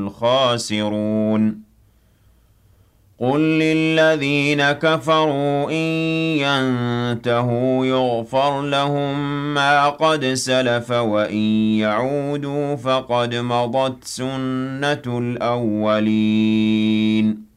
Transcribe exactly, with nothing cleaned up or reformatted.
الْخَاسِرُونَ قُل لِّلَّذِينَ كَفَرُوا إِن يَنتَهُوا يُغْفَرْ لَهُم مَّا قَدْ سَلَفَ وَإِن يَعُودُوا فَقَدْ مَضَتْ سُنَّةُ الْأَوَّلِينَ